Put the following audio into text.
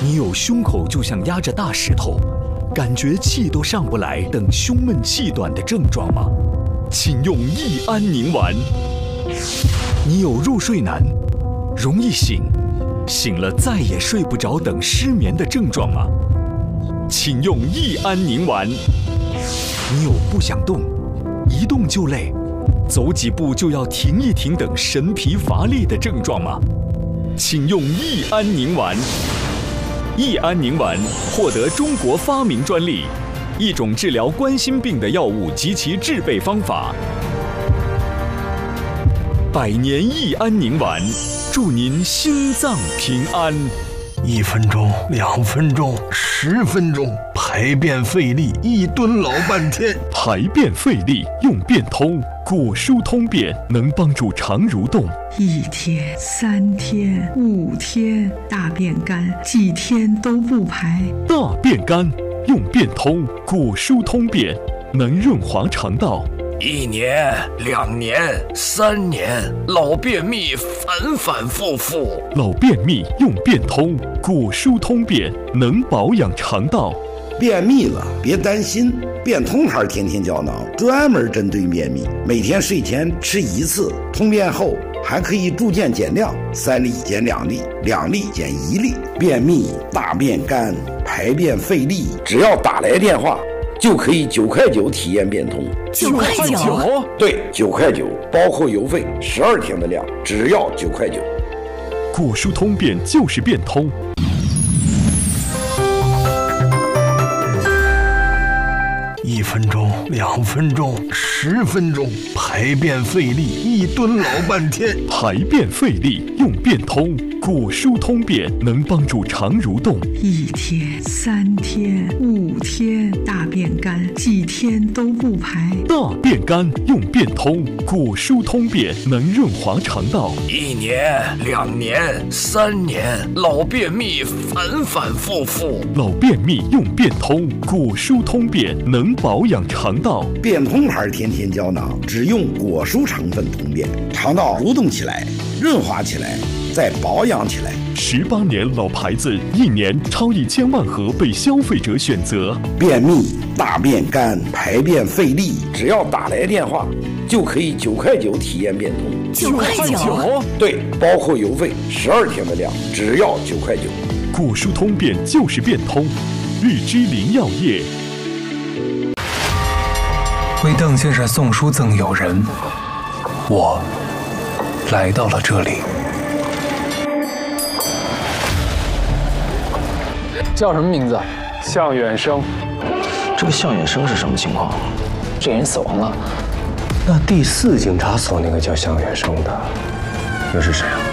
你有胸口就像压着大石头，感觉气都上不来等胸闷气短的症状吗？请用益安宁丸。你有入睡难、容易醒、醒了再也睡不着等失眠的症状吗？请用益安宁丸。你有不想动、一动就累、走几步就要停一停等神疲乏力的症状吗？请用益安宁丸。益安宁丸获得中国发明专利，一种治疗冠心病的药物及其制备方法。100年益安宁丸，祝您心脏平安。 1分钟、2分钟、10分钟，排便费力，一蹲老半天。 排便费力用便通，果蔬通便能帮助肠蠕动。 1天、3天、5天，大便干，几天都不排。 大便干用便通，果蔬通便能润滑肠道。 1年、2年、3年，老便秘反反复复。 老便秘用便通，果蔬通便能保养肠道。 便秘了别担心，便通牌天天胶囊专门针对便秘，每天睡前吃1次，通便后还可以逐渐减量，3粒减2粒，2粒减1粒。便秘、大便干、排便费力，只要打来电话就可以9块9体验变通。 9块9？ 对，9块9，包括邮费，12天的量，只要9块9。 果蔬通便就是变通。 1分钟、2分钟、10分钟，排便费力，一蹲老半天。 排便费力用便通，果蔬通便能帮助肠蠕动。 1天、3天、5天，大便干，几天都不排。 大便干用便通，果蔬通便能润滑肠道。 1年、2年、3年，老便秘反反复复。 老便秘用便通，果蔬通便能保养肠道。 便通牌天天胶囊只用果蔬成分通便，肠道蠕动起来，润滑起来，再保养起来。 18年老牌子，1年超1000万盒被消费者选择。 便秘、大便干、排便费力，只要打来电话就可以9块9体验变通。 9块9？ 对，包括邮费，12天的量，只要9块9。 果蔬通便就是变通，日之灵药业。 为邓先生送书赠友人，我来到了这里。 叫什么名字？ 向远生。 这个向远生是什么情况？这人死亡了。 那第4警察所那个叫向远生的，又是谁啊？